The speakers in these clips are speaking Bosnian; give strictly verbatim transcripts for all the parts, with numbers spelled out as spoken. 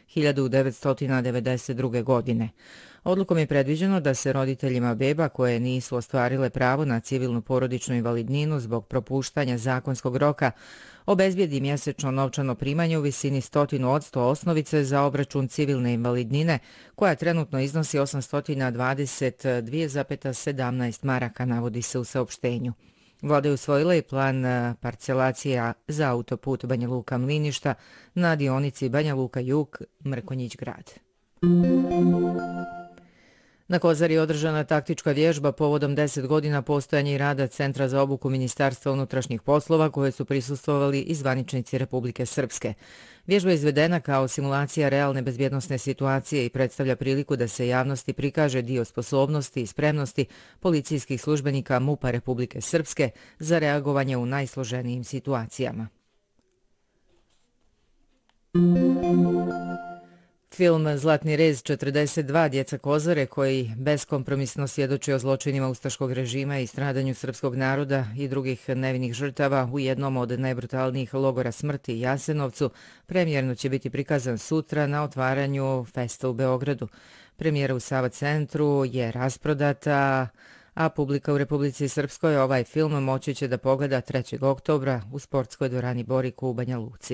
hiljadu devetsto devedeset druge. godine. Odlukom je predviđeno da se roditeljima beba koje nisu ostvarile pravo na civilnu porodičnu invalidninu zbog propuštanja zakonskog roka obezbijedi mjesečno novčano primanje u visini sto posto osnovice za obračun civilne invalidnine, koja trenutno iznosi osamsto dvadeset dvije zarez sedamnaest maraka, navodi se u saopštenju. Vlada je usvojila i plan parcelacija za autoput Banja Luka-Mliništa na dionici Banja Luka-Jug-Mrkonjić grad. Na Kozari je održana taktička vježba povodom deset godina postojanja i rada Centra za obuku Ministarstva unutrašnjih poslova, koje su prisustvovali i zvaničnici Republike Srpske. Vježba je izvedena kao simulacija realne bezbjednosne situacije i predstavlja priliku da se javnosti prikaže dio sposobnosti i spremnosti policijskih službenika MUP-a Republike Srpske za reagovanje u najsloženijim situacijama. Film Zlatni rez četrdeset dva Djeca Kozare, koji beskompromisno svjedoči o zločinima ustaškog režima i stradanju srpskog naroda i drugih nevinih žrtava u jednom od najbrutalnijih logora smrti Jasenovcu, premijerno će biti prikazan sutra na otvaranju festa u Beogradu. Premijera u Sava centru je rasprodata, a publika u Republici Srpskoj ovaj film moći će da pogleda trećeg oktobra u sportskoj dvorani Boriku u Banja Luci.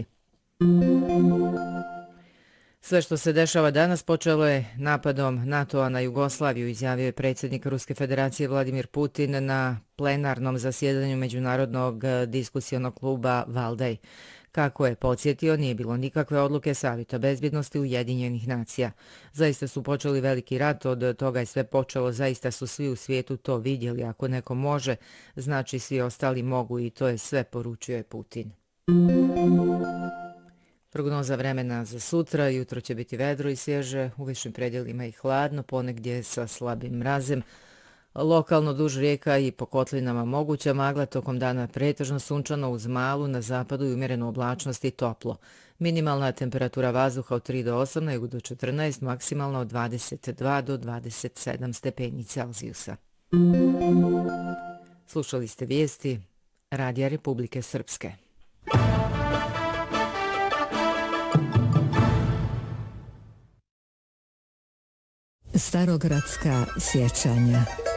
Sve što se dešava danas počelo je napadom NATO-a na Jugoslaviju, izjavio je predsjednik Ruske federacije Vladimir Putin na plenarnom zasjedanju Međunarodnog diskusionog kluba Valdaj. Kako je podsjetio, nije bilo nikakve odluke Savjeta bezbjednosti Ujedinjenih nacija. Zaista su počeli veliki rat, od toga je sve počelo, zaista su svi u svijetu to vidjeli. Ako neko može, znači svi ostali mogu i to je sve, poručio je Putin. Prognoza vremena za sutra, jutro će biti vedro i svježe, u višim predjelima i hladno, ponegdje sa slabim mrazem. Lokalno duž rijeka i po kotlinama moguća magla, tokom dana pretežno sunčano uz malu, na zapadu i umjerenu oblačnost i toplo. Minimalna temperatura vazduha od tri do osam, na jugu do četrnaest, maksimalno od dvadeset dva do dvadeset sedam stepeni Celzijusa. Slušali ste vijesti Radija Republike Srpske. Starogradska sjećanja.